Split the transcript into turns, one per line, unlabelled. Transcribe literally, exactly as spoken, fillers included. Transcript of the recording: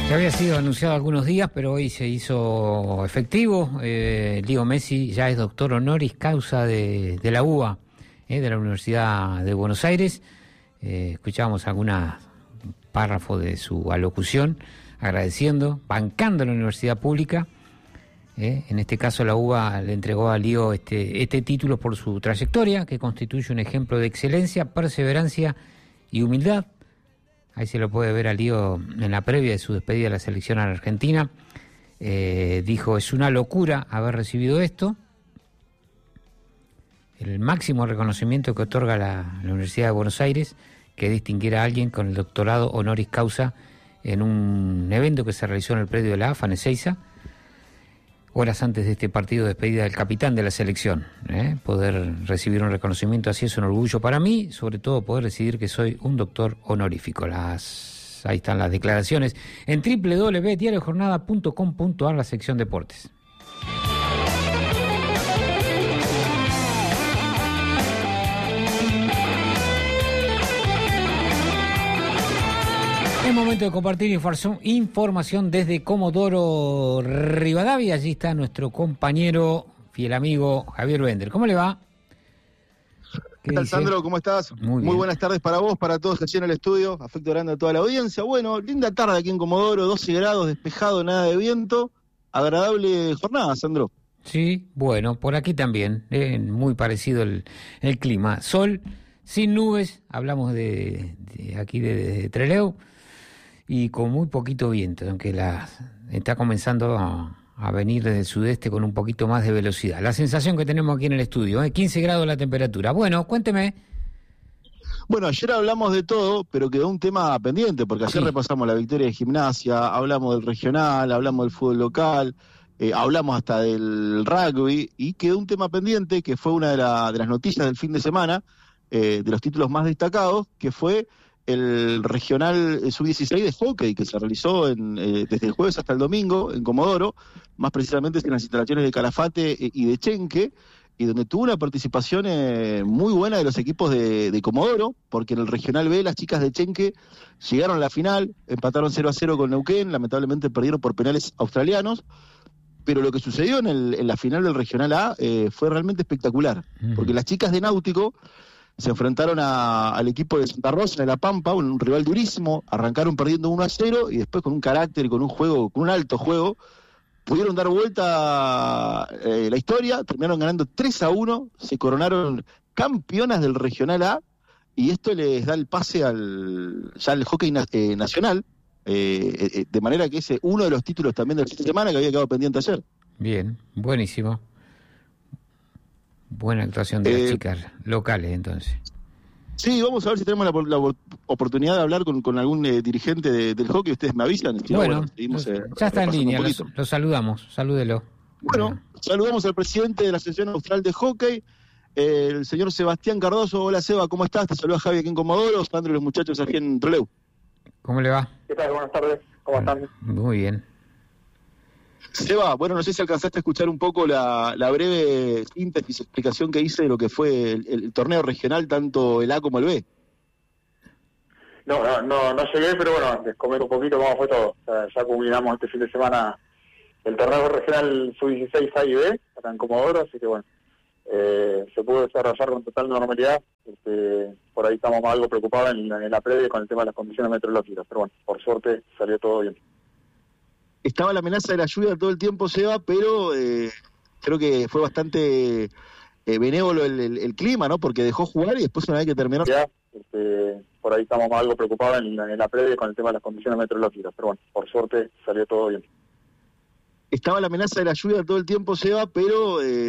Ya había sido anunciado algunos días, pero hoy se hizo efectivo. Eh, Lío Messi ya es doctor honoris causa de, de la U B A, eh, de la Universidad de Buenos Aires. Eh, escuchábamos algunos párrafos de su alocución, agradeciendo, bancando a la universidad pública. Eh, en este caso la U B A le entregó a Lío este, este título por su trayectoria, que constituye un ejemplo de excelencia, perseverancia y humildad. Ahí se lo puede ver a Lío en la previa de su despedida de la selección a la Argentina. Eh, dijo, es una locura haber recibido esto. El máximo reconocimiento que otorga la, la Universidad de Buenos Aires, que distinguir a alguien con el doctorado honoris causa en un evento que se realizó en el predio de la A F A en Ezeiza, horas antes de este partido de despedida del capitán de la selección. ¿eh? Poder recibir un reconocimiento así es un orgullo para mí, sobre todo poder decidir que soy un doctor honorífico. Las, ahí están las declaraciones en doble u doble u doble u punto diario jornada punto com punto ar, la sección deportes. Es momento de compartir información, información desde Comodoro Rivadavia. Allí está nuestro compañero, fiel amigo Javier Bender. ¿Cómo le va?
¿Qué, ¿Qué tal, dice? Sandro? ¿Cómo estás?
Muy,
Muy buenas tardes para vos, para todos allí en el estudio. Afecto grande a toda la audiencia. Bueno, linda tarde aquí en Comodoro, doce grados, despejado, nada de viento. Agradable jornada, Sandro.
Sí, bueno, por aquí también. Eh, muy parecido el, el clima. Sol, sin nubes. Hablamos de, de aquí de, de Trelew. Y con muy poquito viento, aunque la, está comenzando a, a venir desde el sudeste con un poquito más de velocidad. La sensación que tenemos aquí en el estudio, ¿eh? quince grados la temperatura. Bueno, cuénteme.
Bueno, ayer hablamos de todo, pero quedó un tema pendiente, porque ayer sí. repasamos la victoria de Gimnasia, hablamos del regional, hablamos del fútbol local, eh, hablamos hasta del rugby, y quedó un tema pendiente, que fue una de, la, de las noticias del fin de semana, eh, de los títulos más destacados, que fue el regional sub dieciséis de hockey que se realizó en, eh, desde el jueves hasta el domingo en Comodoro, más precisamente en las instalaciones de Calafate eh, y de Chenque, y donde tuvo una participación eh, muy buena de los equipos de, de Comodoro, porque en el regional B las chicas de Chenque llegaron a la final, empataron cero a cero con Neuquén, lamentablemente perdieron por penales australianos, pero lo que sucedió en, el, en la final del regional A eh, fue realmente espectacular, uh-huh. porque las chicas de Náutico se enfrentaron a, al equipo de Santa Rosa de La Pampa, un, un rival durísimo, arrancaron perdiendo uno a cero y después con un carácter y con un juego, con un alto juego, pudieron dar vuelta eh, la historia, terminaron ganando tres a uno, se coronaron campeonas del Regional A y esto les da el pase al ya al hockey na, eh, nacional, eh, eh, de manera que ese uno de los títulos también del fin de semana que había quedado pendiente ayer.
Bien, buenísimo. Buena actuación de eh, las chicas locales, entonces.
Sí, vamos a ver si tenemos la, la oportunidad de hablar con, con algún eh, dirigente de, del hockey. Ustedes me avisan.
Si bueno, no, bueno seguimos, eh, ya está en línea, lo los, los saludamos. Salúdelo.
Bueno, bueno, saludamos al presidente de la Asociación Austral de Hockey, eh, el señor Sebastián Cardoso. Hola, Seba, ¿cómo estás? Te saluda Javi aquí en Comodoro, Sandro y los muchachos aquí en Trelew.
¿Cómo le va?
¿Qué tal? Buenas tardes. ¿Cómo están?
Muy bien.
Seba, bueno, no sé si alcanzaste a escuchar un poco la, la breve síntesis, explicación que hice de lo que fue el, el torneo regional, tanto el A como el B.
No, no, no, no llegué, pero bueno, les comento un poquito cómo fue todo. O sea, ya culminamos este fin de semana el torneo regional sub dieciséis A y B, acá en Comodoro, así que bueno, eh, se pudo desarrollar con total normalidad. Este, por ahí estamos algo preocupados en, en la previa con el tema de las condiciones meteorológicas, pero bueno, por suerte salió todo bien.
Estaba la amenaza de la lluvia todo el tiempo, Seba, pero eh, creo que fue bastante eh, benévolo el, el, el clima, ¿no? Porque dejó jugar y después una vez que terminó...
Ya, este, por ahí estamos algo preocupados en, en la previa con el tema de las condiciones meteorológicas, pero bueno, por suerte salió todo bien.
Estaba la amenaza de la lluvia todo el tiempo, Seba, pero... Eh,